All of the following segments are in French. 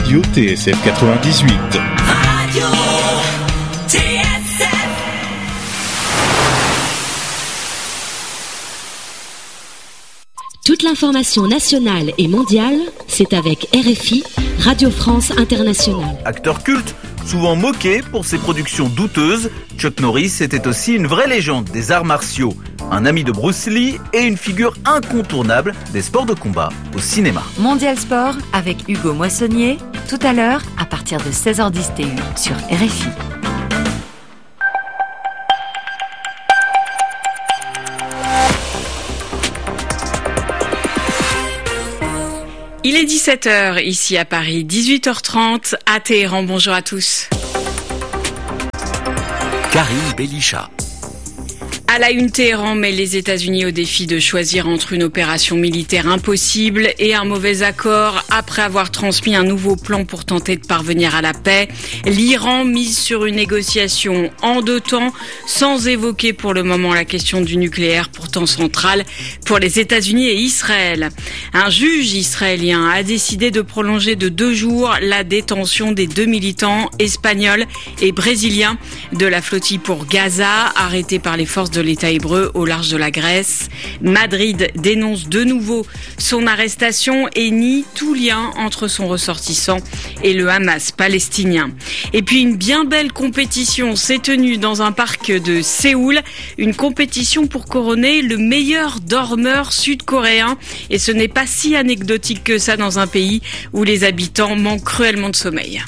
Radio TSF 98. Radio TSF. Toute l'information nationale et mondiale, c'est avec RFI, Radio France Internationale. Acteur culte, souvent moqué pour ses productions douteuses, Chuck Norris était aussi une vraie légende des arts martiaux, un ami de Bruce Lee et une figure incontournable des sports de combat au cinéma. Mondial Sport avec Hugo Moissonnier, tout à l'heure à partir de 16h10 TU sur RFI. Il est 17h ici à Paris, 18h30 à Téhéran. Bonjour à tous. Karine Belisha. À la une, Téhéran met les États-Unis au défi de choisir entre une opération militaire impossible et un mauvais accord. Après avoir transmis un nouveau plan pour tenter de parvenir à la paix, l'Iran mise sur une négociation en deux temps, sans évoquer pour le moment la question du nucléaire, pourtant centrale pour les États-Unis et Israël. Un juge israélien a décidé de prolonger de 2 jours la détention des 2 militants espagnols et brésiliens de la flottille pour Gaza, arrêtés par les forces de l'État hébreu au large de la Grèce. Madrid dénonce de nouveau son arrestation et nie tout lien entre son ressortissant et le Hamas palestinien. Et puis une bien belle compétition s'est tenue dans un parc de Séoul, une compétition pour couronner le meilleur dormeur sud-coréen. Et ce n'est pas si anecdotique que ça dans un pays où les habitants manquent cruellement de sommeil.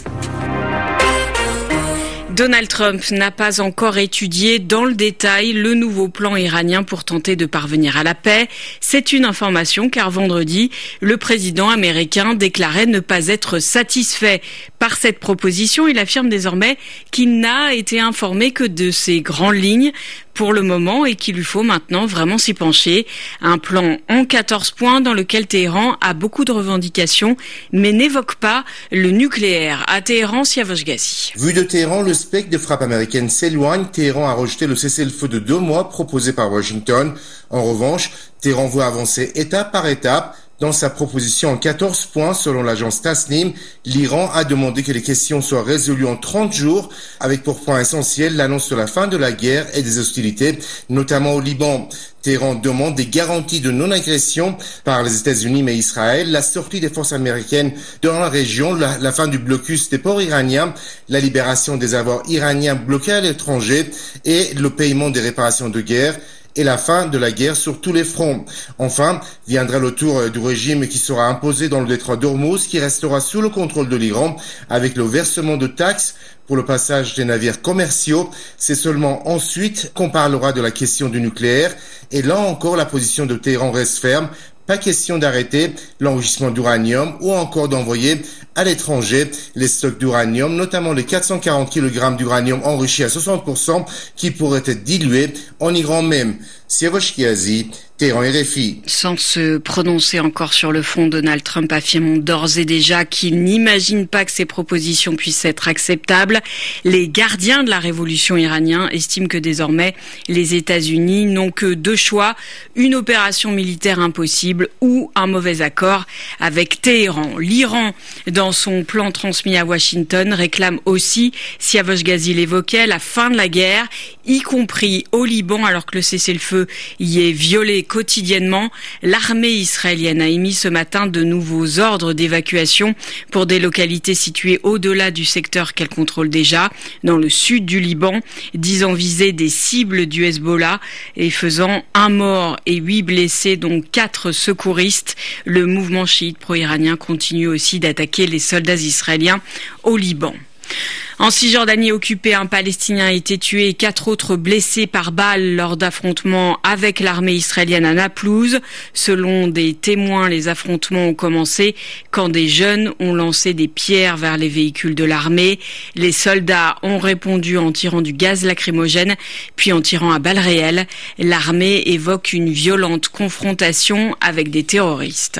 Donald Trump n'a pas encore étudié dans le détail le nouveau plan iranien pour tenter de parvenir à la paix. C'est une information car vendredi, le président américain déclarait ne pas être satisfait par cette proposition. Il affirme désormais qu'il n'a été informé que de ses grandes lignes pour le moment et qu'il lui faut maintenant vraiment s'y pencher. Un plan en 14 points dans lequel Téhéran a beaucoup de revendications mais n'évoque pas le nucléaire. À Téhéran, Siavash Ghazi. Vu de Téhéran, le spectre de frappe américaine s'éloigne. Téhéran a rejeté le cessez-le-feu de 2 mois proposé par Washington. En revanche, Téhéran veut avancer étape par étape. Dans sa proposition en 14 points, selon l'agence Tasnim, l'Iran a demandé que les questions soient résolues en 30 jours, avec pour point essentiel l'annonce de la fin de la guerre et des hostilités, notamment au Liban. Téhéran demande des garanties de non-agression par les États-Unis mais Israël, la sortie des forces américaines dans la région, la fin du blocus des ports iraniens, la libération des avoirs iraniens bloqués à l'étranger et le paiement des réparations de guerre et la fin de la guerre sur tous les fronts. Enfin, viendra le tour du régime qui sera imposé dans le détroit d'Ormuz, qui restera sous le contrôle de l'Iran, avec le versement de taxes pour le passage des navires commerciaux. C'est seulement ensuite qu'on parlera de la question du nucléaire. Et là encore, la position de Téhéran reste ferme. Pas question d'arrêter l'enrichissement d'uranium ou encore d'envoyer à l'étranger les stocks d'uranium, notamment les 440 kg d'uranium enrichi à 60% qui pourraient être dilués en Iran même. Siavash Ghazi, Téhéran RFI. Sans se prononcer encore sur le fond, Donald Trump affirme d'ores et déjà qu'il n'imagine pas que ces propositions puissent être acceptables. Les gardiens de la révolution iranienne estiment que désormais les États-Unis n'ont que 2 choix, une opération militaire impossible ou un mauvais accord avec Téhéran. L'Iran, dans son plan transmis à Washington, réclame aussi, Siavash Ghazi l'évoquait, la fin de la guerre, y compris au Liban, alors que le cessez-le-feu y est violé quotidiennement. L'armée israélienne a émis ce matin de nouveaux ordres d'évacuation pour des localités situées au-delà du secteur qu'elle contrôle déjà, dans le sud du Liban, disant viser des cibles du Hezbollah et faisant 1 mort et 8 blessés, dont 4 secouristes. Le mouvement chiite pro-iranien continue aussi d'attaquer les soldats israéliens au Liban. En Cisjordanie occupée, un Palestinien a été tué et 4 autres blessés par balle lors d'affrontements avec l'armée israélienne à Naplouse. Selon des témoins, les affrontements ont commencé quand des jeunes ont lancé des pierres vers les véhicules de l'armée. Les soldats ont répondu en tirant du gaz lacrymogène, puis en tirant à balles réelles. L'armée évoque une violente confrontation avec des terroristes.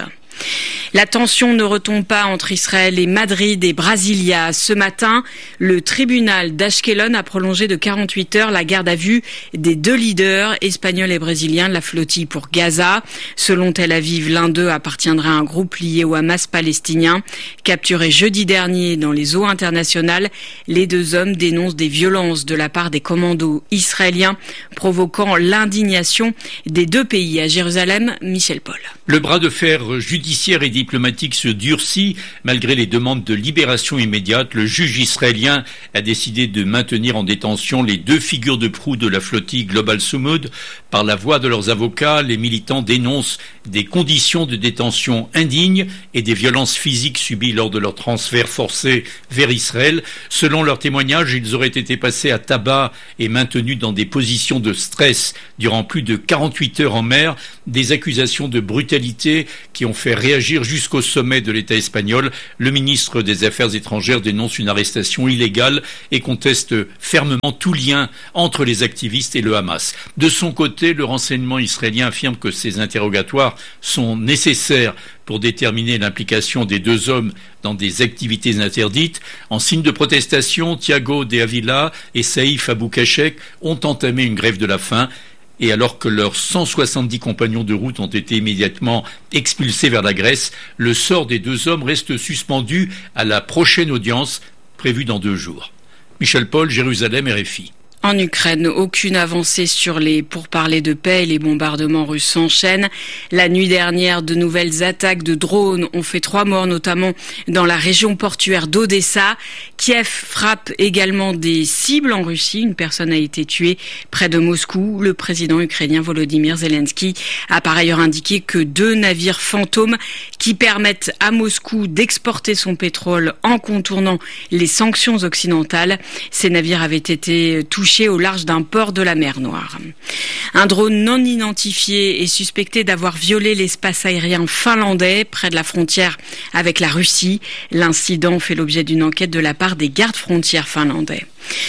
La tension ne retombe pas entre Israël et Madrid et Brasilia. Ce matin, le tribunal d'Ashkelon a prolongé de 48 heures la garde à vue des deux leaders espagnols et brésiliens de la flottille pour Gaza. Selon Tel Aviv, l'un d'eux appartiendrait à un groupe lié au Hamas palestinien. Capturés jeudi dernier dans les eaux internationales, les deux hommes dénoncent des violences de la part des commandos israéliens, provoquant l'indignation des deux pays. À Jérusalem, Michel Paul. Le bras de fer judiciaire et diplomatique se durcit. Malgré les demandes de libération immédiate, le juge israélien a décidé de maintenir en détention les deux figures de proue de la flottille Global Sumud. Par la voix de leurs avocats, les militants dénoncent des conditions de détention indignes et des violences physiques subies lors de leur transfert forcé vers Israël. Selon leurs témoignages, ils auraient été passés à tabac et maintenus dans des positions de stress durant plus de 48 heures en mer. Des accusations de brutalité qui ont fait réagir jusqu'au sommet de l'État espagnol. Le ministre des Affaires étrangères dénonce une arrestation illégale et conteste fermement tout lien entre les activistes et le Hamas. De son côté, le renseignement israélien affirme que ces interrogatoires sont nécessaires pour déterminer l'implication des deux hommes dans des activités interdites. En signe de protestation, Thiago de Avila et Saïf Abou Kachek ont entamé une grève de la faim. Et alors que leurs 170 compagnons de route ont été immédiatement expulsés vers la Grèce, le sort des deux hommes reste suspendu à la prochaine audience prévue dans 2 jours. Michel Paul, Jérusalem, RFI. En Ukraine, aucune avancée sur les pourparlers de paix. Les bombardements russes s'enchaînent. La nuit dernière, de nouvelles attaques de drones ont fait 3 morts, notamment dans la région portuaire d'Odessa. Kiev frappe également des cibles en Russie. Une personne a été tuée près de Moscou. Le président ukrainien Volodymyr Zelensky a par ailleurs indiqué que 2 navires fantômes qui permettent à Moscou d'exporter son pétrole en contournant les sanctions occidentales. Ces navires avaient été touchés au large d'un port de la mer Noire. Un drone non identifié est suspecté d'avoir violé l'espace aérien finlandais près de la frontière avec la Russie. L'incident fait l'objet d'une enquête de la part des gardes-frontières finlandais.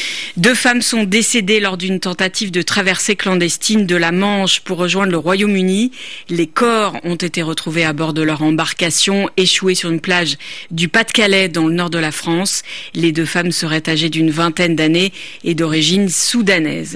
2 femmes sont décédées lors d'une tentative de traversée clandestine de la Manche pour rejoindre le Royaume-Uni. Les corps ont été retrouvés à bord de leur embarcation, échouée sur une plage du Pas-de-Calais dans le nord de la France. Les 2 femmes seraient âgées d'une vingtaine d'années et d'origine soudanaise.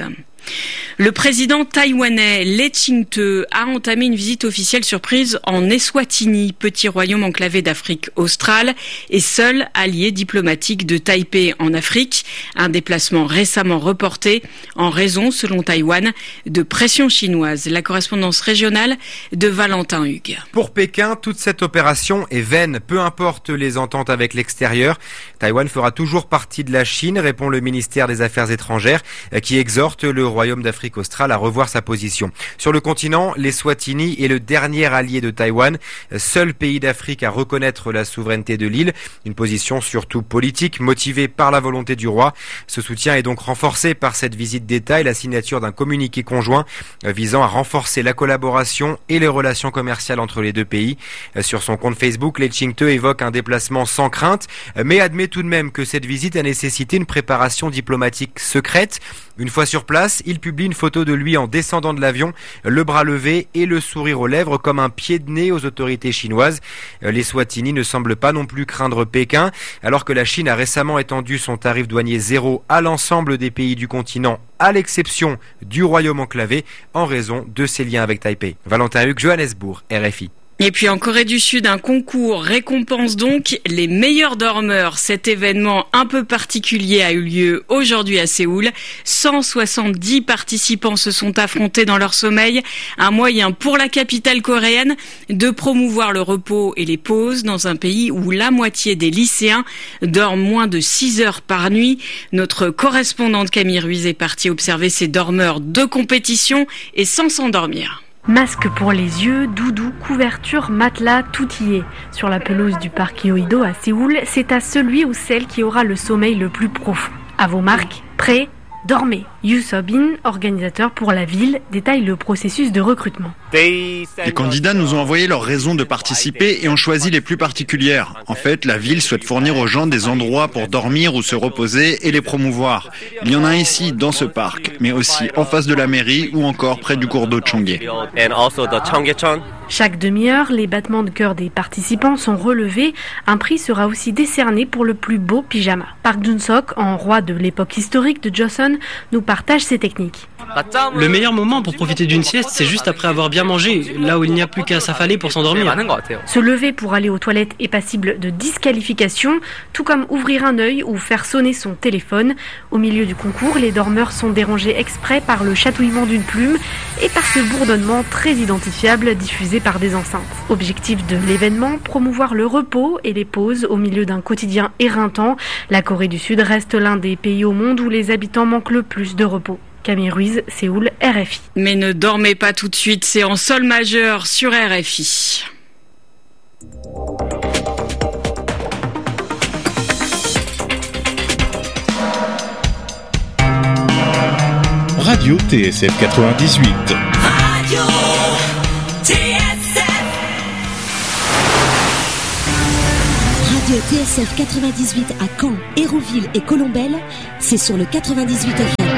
Le président taïwanais Lee Ching-te a entamé une visite officielle surprise en Eswatini, petit royaume enclavé d'Afrique australe et seul allié diplomatique de Taipei en Afrique. Un déplacement récemment reporté en raison, selon Taïwan, de pression chinoise. La correspondance régionale de Valentin Hugues. Pour Pékin, toute cette opération est vaine. Peu importe les ententes avec l'extérieur, Taïwan fera toujours partie de la Chine, répond le ministère des Affaires étrangères, qui exhorte le royaume d'Afrique australe à revoir sa position. Sur le continent, l'Eswatini est le dernier allié de Taïwan, seul pays d'Afrique à reconnaître la souveraineté de l'île, une position surtout politique motivée par la volonté du roi. Ce soutien est donc renforcé par cette visite d'État et la signature d'un communiqué conjoint visant à renforcer la collaboration et les relations commerciales entre les deux pays. Sur son compte Facebook, Lee Ching-te évoque un déplacement sans crainte, mais admet tout de même que cette visite a nécessité une préparation diplomatique secrète. Une fois sur place, il publie une photo de lui en descendant de l'avion, le bras levé et le sourire aux lèvres comme un pied de nez aux autorités chinoises. L'Eswatini ne semble pas non plus craindre Pékin, alors que la Chine a récemment étendu son tarif douanier zéro à l'ensemble des pays du continent, à l'exception du royaume enclavé, en raison de ses liens avec Taipei. Valentin Hugues, Johannesburg, RFI. Et puis en Corée du Sud, un concours récompense donc les meilleurs dormeurs. Cet événement un peu particulier a eu lieu aujourd'hui à Séoul. 170 participants se sont affrontés dans leur sommeil. Un moyen pour la capitale coréenne de promouvoir le repos et les pauses dans un pays où la moitié des lycéens dorment moins de 6 heures par nuit. Notre correspondante Camille Ruiz est partie observer ces dormeurs de compétition et sans s'endormir. Masque pour les yeux, doudou, couverture, matelas, tout y est. Sur la pelouse du parc Yoido à Séoul, c'est à celui ou celle qui aura le sommeil le plus profond. À vos marques, prêts, dormez. Yoo So-bin, organisateur pour la ville, détaille le processus de recrutement. Les candidats nous ont envoyé leurs raisons de participer et ont choisi les plus particulières. En fait, la ville souhaite fournir aux gens des endroits pour dormir ou se reposer et les promouvoir. Il y en a ici, dans ce parc, mais aussi en face de la mairie ou encore près du cours d'eau Chongye. Chaque demi-heure, les battements de cœur des participants sont relevés. Un prix sera aussi décerné pour le plus beau pyjama. Park Jun-sok, en roi de l'époque historique de Joseon, nous partage ses techniques. Le meilleur moment pour profiter d'une sieste, c'est juste après avoir bien mangé, là où il n'y a plus qu'à s'affaler pour s'endormir. Se lever pour aller aux toilettes est passible de disqualification, tout comme ouvrir un œil ou faire sonner son téléphone. Au milieu du concours, les dormeurs sont dérangés exprès par le chatouillement d'une plume et par ce bourdonnement très identifiable diffusé par des enceintes. Objectif de l'événement, promouvoir le repos et les pauses au milieu d'un quotidien éreintant. La Corée du Sud reste l'un des pays au monde où les habitants manquent le plus de repos. Camille Ruiz, Séoul, RFI. Mais ne dormez pas tout de suite, c'est en sol majeur sur RFI. Radio TSF 98. Radio TSF. Radio TSF 98 à Caen, Hérouville et Colombelles, c'est sur le 98 FM.